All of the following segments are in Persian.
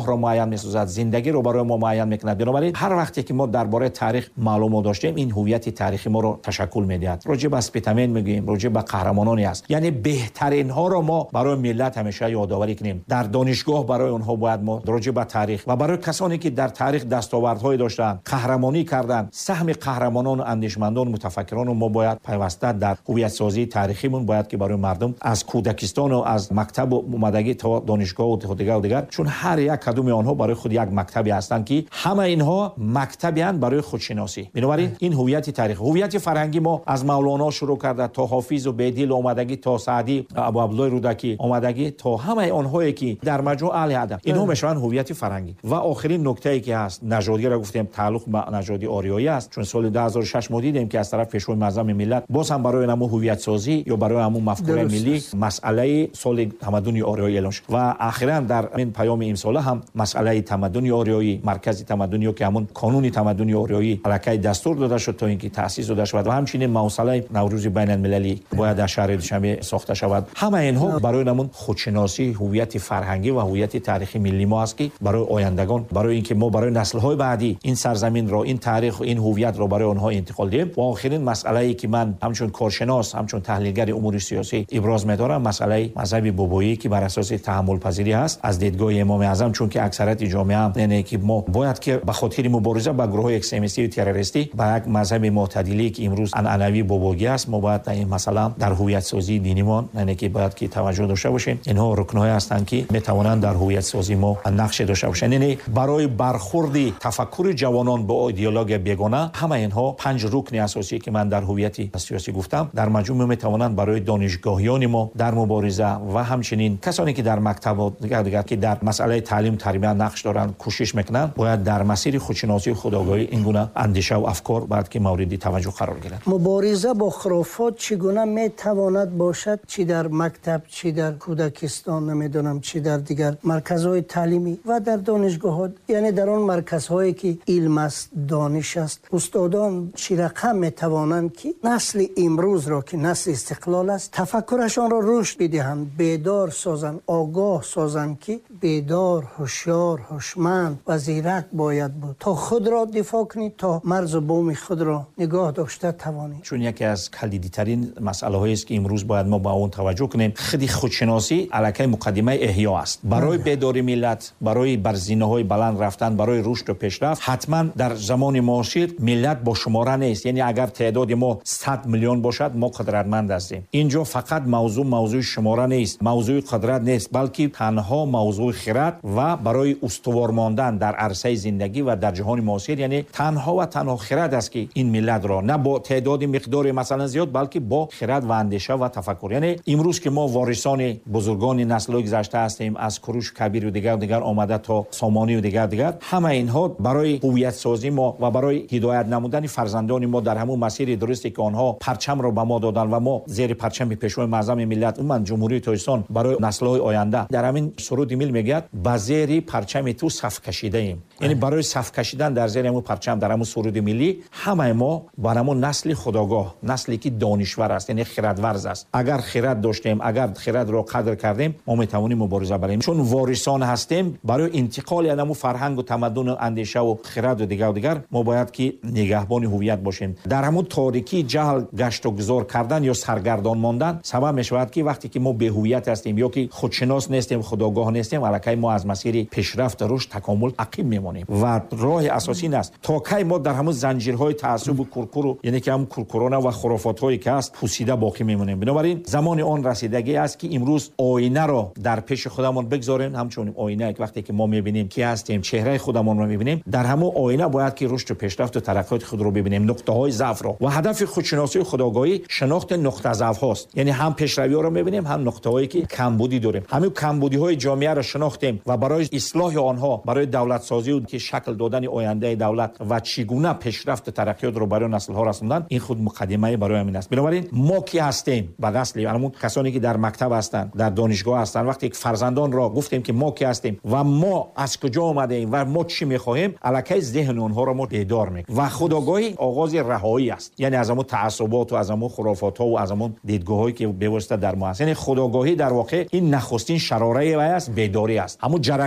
راه را معین می‌سازد، زندگی رو برای ما معین می‌کند. بنابراین هر وقتی که ما درباره تاریخ معلومات داشتیم، این هویت تاریخی ما رو تشکل می‌دهد. راجع به اسپیتامین میگیم، راجع به قهرمانانی است. یعنی بهترین ها رو ما برای ملت همیشه یادآوری کنیم. در دانشگاه برای اونها باید ما راجع به تاریخ و برای کسانی که در تاریخ دستاوردهای داشتن، قهرمانی کردن، سهم قهرمانان، اندیشمندان، متفکران ما باید پیوسته در هویت سازی تاریخیمون باید که برای مردم از کودکستان و از مکتب اومدگی تا دانشگاه و دیگر چون هر یک کدوم آنها برای خود یک مکتبی هستند که همه اینها مکتبی اند برای خودشناسی. بنابراین این هویت تاریخ، هویت فرهنگی ما از مولانا شروع کرده تا حافظ و بیدل اومدگی تا سعدی، ابو عبدالله رودکی اومدگی تا همه آنهایی که در مجموع اهل ادب، اینها میشوند هویت فرهنگی. و آخرین نکته‌ای که هست نژادی را گفتیم، تعلق به نژادی آریایی است، چون سال 2006 ما دیدیم که از طرف پیشوای معظم ملت باز هم برای نمو هویت سازی یا برای همون مفکوره ملی مسئله سال تمدن آریایی اعلان شد. و اخیراً در این پیام امساله هم مسئله تمدن آریایی، مرکز تمدنی که همون قانون تمدن آریایی علاقه دستور داده شد تا اینکه تأسیس داده شود و همچنین موصله نوروز بین المللی باید در شهر دوشنبه ساخته شود. همه اینها برای نمون خودشناسی، هویت فرهنگی و هویت تاریخی ملی ما است که برای آیندگان، برای اینکه ما برای نسل‌های بعدی این سرزمین را، این تاریخ و این هویت را برای آنها انتقال دهیم. و آخرین مسئله‌ای که من همچون کارشناس، همچون تحلیلگر امور سیاسی ابراز می‌دارم، مسئله مذهب بابایی که بر اساس تحمل پذیری است از دیدگاه امام اعظم، چون که اکثریت جامعه نه که ما باید که به خاطر مبارزه با گروه‌های اکستریمیستی و تروریستی با یک مذهب معتدلی که امروز عنعنوی بابایی است، ما باید این مسئله در هویت سازی دینیمان نه که باید که توجه داشته باشیم. اینها رکن‌های هستند که می‌توانند در هویت سازی ما نقش داشته باشند. یعنی برای برخورد تفکر جوانان با ایدئولوژی بیگانه، همه اینها 5 رکن اساسی که من در هویت سیاسی گفتم در مجموع می‌توانند برای دانشگاهیان ما در مبارزه و همچنین کسانی که در مکتب و دیگر که در مسئله تعلیم تربیت نقش دارند کوشش میکنند، باید در مسیر خودشناسی و خودآگاهی این گونه اندیشه و افکار باید که مورد توجه قرار گیرد. مبارزه با خرافات چگونه میتواند باشد، چی در مکتب، چی در کودکستان، نمیدونم چی در دیگر مرکزهای تعلیمی و در دانشگاه‌ها، یعنی در آن مرکزهایی که علم است، دانش است، استادان چی رقم میتوانند که نسل امروز را که نسل استقلال است تفکرشان را رشد بدهند، بیدار سازند، آگاه سازند که بیدار، هوشیار، هوشمند و زیرک باید بود تا خود را دفاع کنید، تا مرز و بوم خود را نگاه داشته توانید. چون یکی از کلیدی ترین مسئله هایی است که امروز باید ما با اون توجه کنیم. خود خودشناسی علاقه مقدمه احیا است. برای بیداری ملت، برای بر زینه‌های بلند رفتن، برای رشد و پیشرفت، حتما در زمان معاصر ملت با شماره نیست. یعنی اگر تعداد ما 100 میلیون باشد ما قدرتمند هستیم. اینجا فقط موضوع شماره نیست، موضوع قدرت نیست، بلکه تنها موضوع خرد و برای استوار ماندن در عرصه زندگی و در جهان معاصر، یعنی تنها خرد است که این ملت را نه با تعداد مقدار مثلا زیاد بلکه با خرد و اندیشه و تفکر. یعنی امروز که ما وارثان بزرگان نسل‌های گذشته هستیم، از کوروش کبیر و دیگر آمده تا سامانی و دیگر، همه اینها برای هویت سازی ما و برای هدایت نمودن فرزندان ما در همون مسیر درستی که آنها پرچم را به ما دادن و ما زیر پرچم پیشوای معظم ملت من جمهوری تاجیکستان برای نسل‌های آینده در همین سرود میل میگه با زیر پرچم تو صف کشیده ایم. یعنی برای صف کشیدن در زیر همون پرچم در همون سرود ملی همه ما با همون نسل خودآگاه، نسلی که دانشور است، یعنی خردورز است. اگر خرد داشتیم، اگر خرد را قدر کردیم، ما میتوانیم مبارزه بریم. چون وارثان هستیم برای انتقال همون فرهنگ و تمدن و اندیشه و خرد و دیگر ما باید که نگهبان هویت باشیم. در همون تاریکی جهل گشت و گذار کردن یا سرگردان ماندن سبب میشود که وقتی که ما به هویت هستیم یا که خودشناس نیستیم، خودآگاه نیستیم، الکی ما از مسیر پیشرفت رشد تکامل عقب میمونیم. و راه اساسی است تا کی ما در همون زنجیرهای تعصب و کورکورو، یعنی که هم کورکورانه و خرافات‌هایی که است پوسیده باقی میمونیم. بنابراین زمان آن رسیدگی است که امروز آینه را در پیش خودمون بگذاریم. همچون آینه که وقتی که ما میبینیم کی هستیم، چهره خودمون رو میبینیم، در همون آینه باید که رشد و پیشرفت و ترقیات خود رو ببینیم، نقطه‌های ضعف رو. و هدف خودشناسی و خودآگاهی شناخت نقطه ضعف هاست. یعنی هم پیشروی‌ها رو میبینیم، هم نقطه‌هایی که کمبودی داریم. همین کمبودی‌های جامعه رو شناختیم و برای اصلاح آنها، برای دولت سازی و که شکل دادن آینده دولت و چگونه پیشرفت و ترقیات رو برای نسل‌ها رسوندن، این خود مقدمه برای همین است. بنابراین ما کی هستیم؟ به نسل همون کسانی که در مکتب هستند، در دانشگاه هستند، وقتی که فرزندان را گفتیم که ما کی هستیم و ما از کجا آمدیم و ما چی می‌خواهیم، الکی ذهن اونها را ما بیدار می‌کنیم. و خودآگاهی آغاز رهایی است. یعنی از همون تعصبات و از همون خرافات‌ها و از همون دیدگاه‌هایی که به واسطه در ما هست. یعنی خودآگاهی در واقع این نخستین شراره است، بیداری است. همون جرقه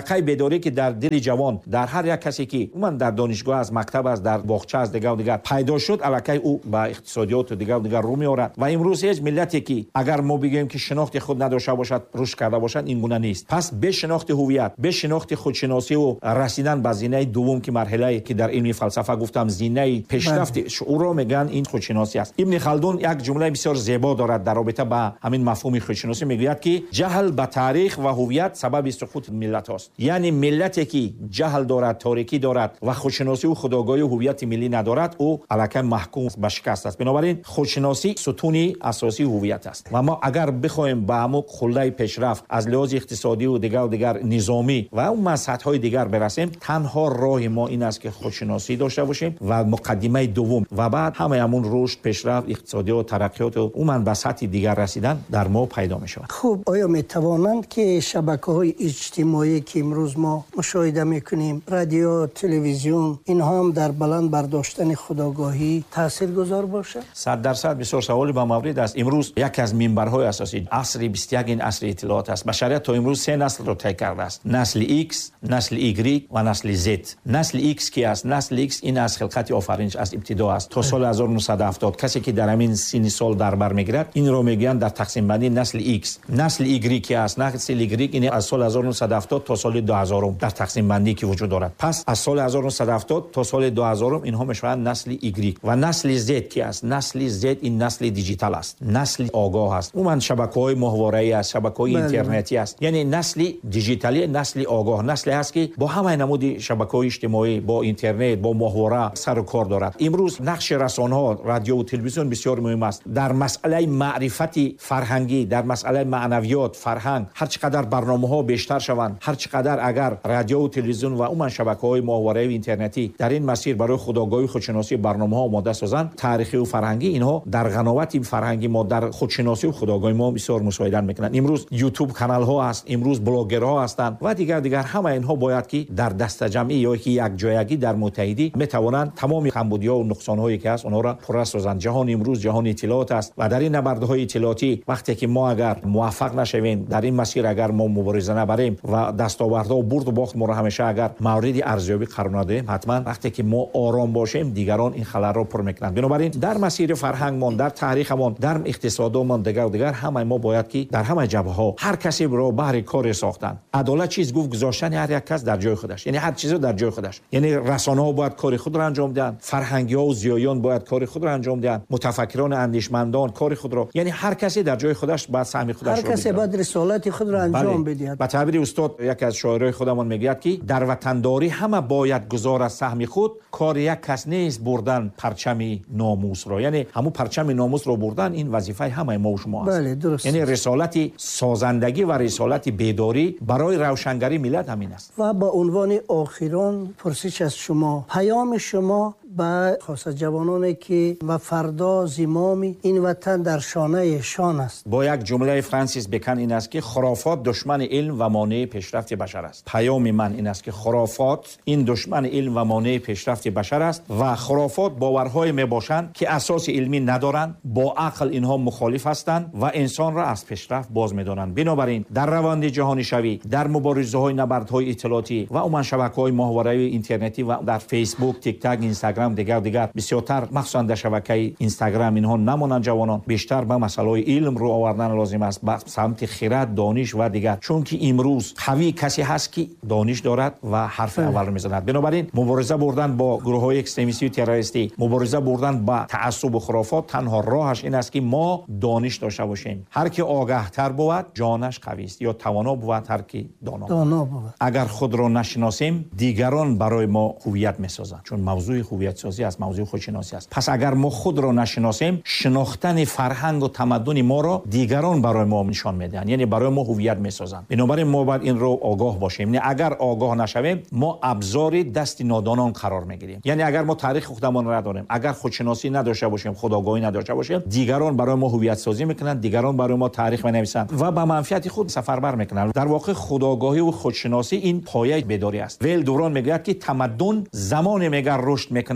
الکای بیداری که در دل جوان، در هر یک کسی که من در دانشگاه از مکتب از در باغچه از دیگر پیدا شد، الکای او با اقتصادیات و دیگر رو میآورد. و امروز هیچ ملتی که اگر ما بگیم که شناخت خود نداشته باشد، رشد کرده باشد، این گونه نیست. پس به شناخت هویت، به شناخت خودشناسی و رسیدن به زینه دوم که مرحله که در علم فلسفه گفتم زینه پیشرفت شعور رو میگن، این خودشناسی است. ابن خلدون یک جمله بسیار زیبا دارد در رابطه با همین مفهوم خودشناسی، میگوید که جهل به تاریخ و هویت سبب سقوط ملت است. یعنی ملتی که جهل دارد، تاریکی دارد و خودشناسی و خودآگاهی و هویت ملی ندارد، او الکه محکوم به شکست است. بنابراین خودشناسی ستون اساسی هویت است و ما اگر بخوایم با همون خلده پیشرفت از لحاظ اقتصادی و دیگر نظامی و اون مسائل دیگر برسیم، تنها راه ما این است که خودشناسی داشته باشیم و مقدمه دوم و بعد همون رشد، پیشرفت اقتصادی و ترقیات و اون به سطح دیگر رسیدن در ما پیدا می شود. خوب، آیا می توانند که شبکه‌های اجتماعی که امروز ما مشاهده می‌کنیم، رادیو، تلویزیون، اینها هم در بلند برداشتن خودآگاهی تاثیرگذار باشه؟ 100% بسیار سوالی با مورد است. امروز یک از منبرهای اساسی عصر 21 این عصر اطلاعات است. بشریت تا امروز 3 نسل رو طی کرده است: نسل X، نسل Y و نسل Z. نسل X کی است؟ نسل X این از خلقت آفرینش از ابتدا است تا سال 1970. کسی که در همین سن سال در بر میگیرد این رو میگن در تقسیم بندی نسل X. نسل Y کی است؟ نسل Y این از سال 1970 تا سال 2000 در تقسیم بندی که وجود دارد. پس از سال 1970 تا سال 2000 اینها میشوند نسل Y. و نسل Z کی است؟ نسل Z این نسل دیجیتال است، نسل آگاه است. اون شبکه‌های ماهواره‌ای است، شبکه‌های اینترنتی است. یعنی نسل دیجیتالی، نسل آگاه، نسلی است که با همه نمود شبکه‌های اجتماعی، با اینترنت، با ماهواره سر و کار دارد. امروز نقش رسانه‌ها، رادیو و تلویزیون بسیار مهم است در مسئله معرفت فرهنگی، در مسئله معنویات، فرهنگ. هر چقدر برنامه‌ها بیشتر شوند، هر چقدر اگر رادیو و تلویزیون و اون شبکه‌های ماهواره و اینترنتی در این مسیر برای خودآگاهی خودشناسی برنامه‌ها آماده سازند، تاریخی و فرهنگی، اینها در قناوت فرهنگی ما در خودشناسی و خودآگاهی ما بسیار مساعدت میکنند. امروز یوتیوب کانال ها هست، امروز بلاگرها هستند و دیگر همه اینها باید که در دست جمعی یا که یک جایگی در متحدی میتوانند تمام کمبودی‌ها و نقصان‌هایی که هست اونها را پر سازند. جهان امروز جهان اطلاعات است و در این نبردهای اطلاعاتی وقتی که ما اگر موفق نشویم در این مسیر، اگر ما مبارزه نبریم و دستاوردها و برد و باخت ما را همیشه اگر مورد ارزیابی قرار ندهیم، حتما وقتی که ما آرام باشیم دیگران این خلل را پر میکنند. بنابراین در مسیر فرهنگمان، در تاریخمان، در اقتصادمان دیگر همه ما باید که در همه جبهه‌ها هر کسی رو بهر کار ساختن. عدالت چیز گفت گذاشتن هر یک کس در جای خودش، یعنی هر چیزو در جای خودش. یعنی رسانه‌ها باید کار خود را انجام دهند، فرهنگی‌ها و زیایان باید کار خود را انجام دهند، متفکران اندیشمندان کار خود را، یعنی هر کسی در جای خودش باید سهم خودش هر کسی باید رسالت خود را انجام بده. به تعبیر استاد یک از شاعرای خودمون میگه که در وطنداری همه باید گزار از سهم خود، کار یک کس نیست بردن پرچم ناموس را. یعنی همون پرچم ناموس رو بردن این وظیفه همه ما و شما است. بله، درست. یعنی رسالت سازندگی و رسالت بیداری برای روشنگری ملت همین است. و با عنوان آخران پرسش از شما، پیام شما به خاص جوانانی که و فردا زمام این وطن در شانه شان است. با یک جمله فرانسیس بیکن این است که خرافات دشمن علم و مانع پیشرفت بشر است. پیام من این است که خرافات این دشمن علم و مانع پیشرفت بشر است و خرافات باورهای می باشند که اساس علمی ندارند، با عقل اینها مخالف هستند و انسان را از پیشرفت باز می‌دارند. بنابراین در روند جهانی شوی، در مبارزه‌های نبردهای اطلاعاتی و عموما شبکه‌های ماهواره اینترنتی و در فیسبوک، تیک تاک، اینستاگرام دیگر بسیارتر، مخصوصا در شبکه اینستاگرام اینها نمانند جوانان بیشتر به مسائل علم رو آوردن لازم است، به سمت خرد، دانش و دیگر. چون که امروز قوی کسی هست که دانش دارد و حرف اول رو میزند. بنابراین مبارزه بردن با گروه‌های اکستریمیستی و تروریستی، مبارزه بردن با تعصب و خرافات، تنها راهش این است که ما دانش داشته باشیم. هر کی آگاه تر بود جانش قوی است، یا توانا بود هر کی دانا بود. اگر خود را نشناسیم دیگران برای ما هویت میسازند، چون موضوع هویت سازی است، موضوع خودشناسی است. پس اگر ما خود را نشناسیم، شناختن فرهنگ و تمدن ما را دیگران برای ما نشان میدن، یعنی برای ما هویت میسازند. بنابراین ما باید این رو آگاه باشیم. یعنی اگر آگاه نشویم ما ابزار دست نادانان قرار میگیریم. یعنی اگر ما تاریخ خودمون را ندانیم، اگر خودشناسی نداشته باشیم، خودآگاهی نداشته باشیم، دیگران برای ما هویت سازی میکنن، دیگران برای ما تاریخ مینویسند و به منفعت خود سفربر میکنن. در واقع خودآگاهی و خودشناسی این پایه بیداری است. ویل دوران میگه که تمدن زمان میگه رشد میکنه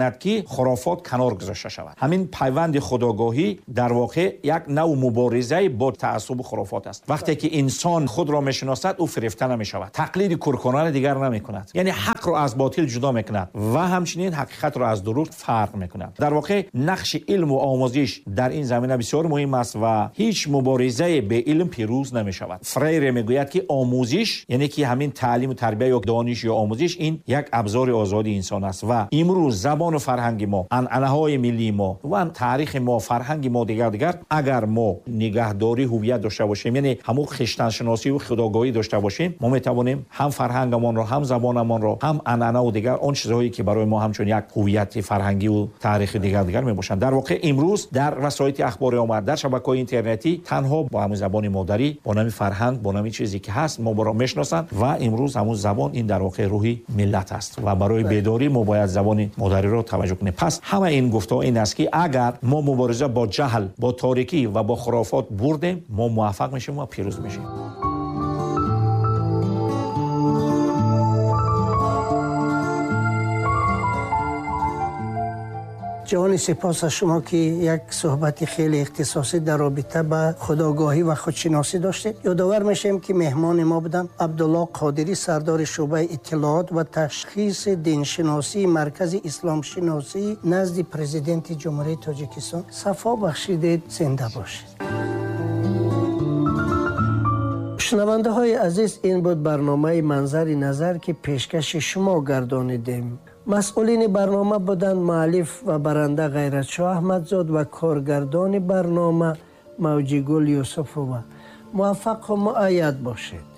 کند که خرافات کنار گذاشته شود. همین پیوند خودآگاهی در واقع یک نوع مبارزه با تعصب و خرافات است. وقتی که انسان خود را میشناسد او فریفته نمیشود، تقلید کورکورانه دیگر نمیکند، یعنی حق را از باطل جدا میکند و همچنین حقیقت را از دروغ فرق میکند. در واقع نقش علم و آموزش در این زمینه بسیار مهم است و هیچ مبارزه به علم پیروز نمیشود. فریر میگوید که آموزش یعنی که همین تعلیم و تربیت یا دانش یا آموزش این یک ابزار آزادی انسان است و امروز زبان و فرهنگ ما، عنعنه‌های ملی ما و تاریخ ما، فرهنگ ما دیگر اگر ما نگهداری هویت داشته باشیم، یعنی همون خویشتن شناسی و خودآگاهی داشته باشیم، ما میتوانیم هم فرهنگمان را، هم زبانمان را، هم عنعنه و دیگر آن چیزهایی که برای ما همچون یک هویت فرهنگی و تاریخ دیگر میباشند. در واقع امروز در وسایل اخباری آمد، در شبکه‌های اینترنتی تنها با همون زبان مادری، با نام فرهنگ، با نام چیزی که هست ما را میشناسند و امروز همون زبان این در واقع روحی ملت است و برای بیداری ما باید زبان مادری را توجه کنیم. پس همه این گفته‌ها این است که اگر ما مبارزه با جهل، با تاریکی و با خرافات بردیم، ما موفق میشیم و پیروز میشیم. جوانی سپاس از شما که یک صحبت خیلی اختصاصی در رابطه با خودآگاهی و خودشناسی داشتید. یادآور میشیم که مهمان ما بودن عبدالله قادری، سردار شعبه اطلاعات و تشخیص دینشناسی مرکز اسلام شناسی نزد پرزیدنت جمهوری تاجیکستان. صفا بخشیدید، زنده باشید. شنونده های عزیز، این بود برنامه منظر نظر که پیشکش شما گردانیدیم. مسئولین برنامه بودند مؤلف و برنده غیرتشاه احمدزاد و کارگردان برنامه موجی گل یوسفووا. موفق و مؤید باشید.